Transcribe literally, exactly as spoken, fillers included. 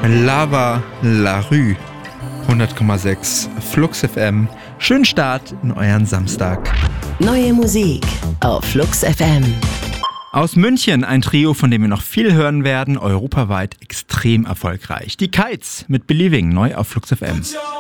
Lava La Rue, hundert Komma sechs Flux F M. Schönen Start in euren Samstag. Neue Musik auf Flux F M. Aus München ein Trio, von dem wir noch viel hören werden, europaweit extrem erfolgreich. Die Kites mit Believing, neu auf Flux F M.